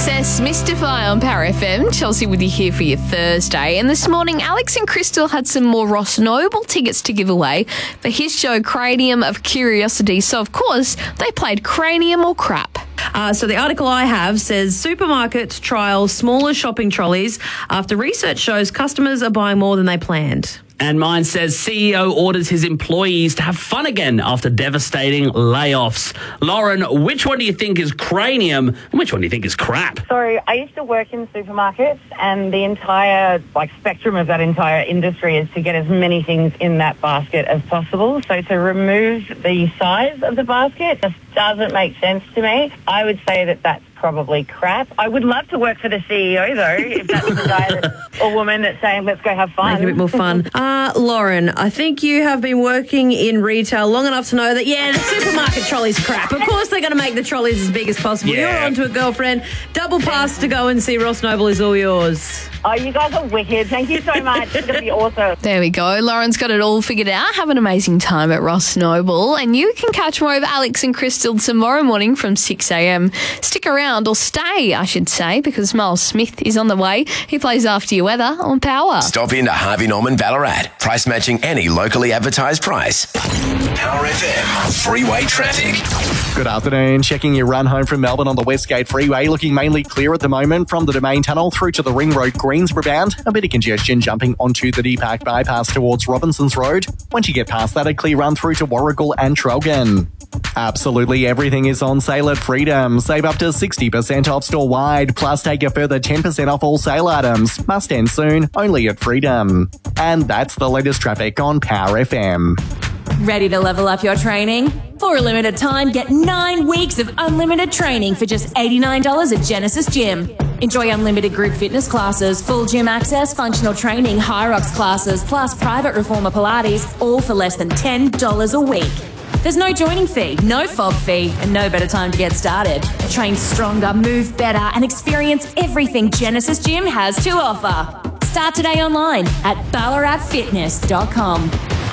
INXS Mystify on Power FM. Chelsea with you here for your Thursday. And this morning, Alex and Crystal had some more Ross Noble tickets to give away for his show Cranium of Curiosity. So, of course, they played Cranium or Crap. So the article I have says supermarkets trial smaller shopping trolleys after research shows customers are buying more than they planned. And mine says CEO orders his employees to have fun again after devastating layoffs. Lauren, which one do you think is cranium and which one do you think is crap? So I used to work in supermarkets, and the entire spectrum of that entire industry is to get as many things in that basket as possible. So to remove the size of the basket just doesn't make sense to me. I would say that that's probably crap. I would love to work for the CEO, though, if that's the guy or woman that's saying, let's go have fun. Make it a bit more fun. Lauren, I think you have been working in retail long enough to know that, the supermarket trolley's crap. Of course they're going to make the trolleys as big as possible. Yeah. You're on to a girlfriend. Double pass to go and see Ross Noble is all yours. Oh, you guys are wicked. Thank you so much. It's going to be awesome. There we go. Lauren's got it all figured out. Have an amazing time at Ross Noble. And you can catch more of Alex and Crystal tomorrow morning from 6 a.m. Stick around, or stay, I should say, because Miles Smith is on the way. He plays After Your Weather on Power. Stop into Harvey Norman Ballarat. Price matching any locally advertised price. Power FM. Freeway traffic. Good afternoon. Checking your run home from Melbourne on the Westgate Freeway. Looking mainly clear at the moment from the Domain Tunnel through to the Ring Road Greensboro bound. A bit of congestion jumping onto the D-Park bypass towards Robinsons Road. Once you get past that, a clear run through to Warragul and Trelgan. Absolutely everything is on sale at Freedom. Save up to 60% off store-wide, plus take a further 10% off all sale items. Must end soon, only at Freedom. And that's the latest traffic on Power FM. Ready to level up your training? For a limited time, get 9 weeks of unlimited training for just $89 at Genesis Gym. Enjoy unlimited group fitness classes, full gym access, functional training, Hyrox classes, plus private reformer Pilates, all for less than $10 a week. There's no joining fee, no fob fee, and no better time to get started. Train stronger, move better, and experience everything Genesis Gym has to offer. Start today online at ballaratfitness.com.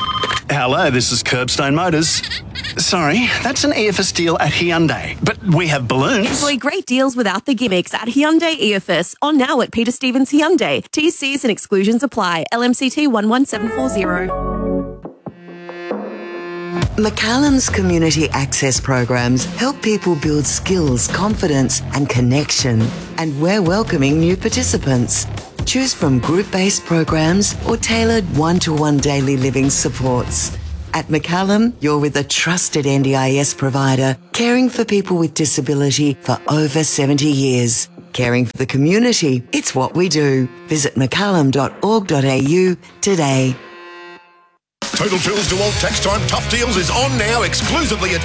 Hello, this is Curbstone Motors. Sorry, that's an EFS deal at Hyundai, but we have balloons. Enjoy great deals without the gimmicks at Hyundai EFS, on now at Peter Stevens Hyundai. TCs and exclusions apply. LMCT 11740. McCallum's community access programs help people build skills, confidence and connection. And we're welcoming new participants. Choose from group-based programs or tailored one-to-one daily living supports. At McCallum, you're with a trusted NDIS provider, caring for people with disability for over 70 years. Caring for the community, it's what we do. Visit mccallum.org.au today. Total Tools to All Tax Time Tough Deals is on now exclusively at